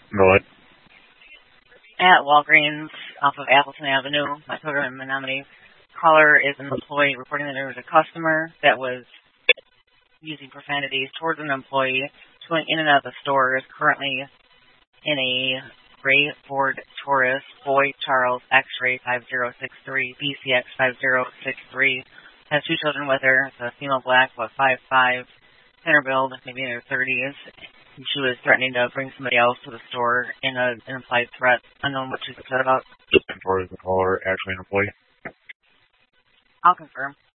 Go ahead. At Walgreens off of Appleton Avenue, my program in Menominee. Caller is an employee reporting that there was a customer that was using profanities towards an employee, going in and out of the store, is currently in a gray Ford Taurus, Boy Charles X-Ray 5063, BCX 5063. Has two children with her. It's a female black, about 5'5", thinner build, maybe in her 30s. She was threatening to bring somebody else to the store in an implied threat, unknown what she's upset about. As far as the caller, actually an employee? I'll confirm.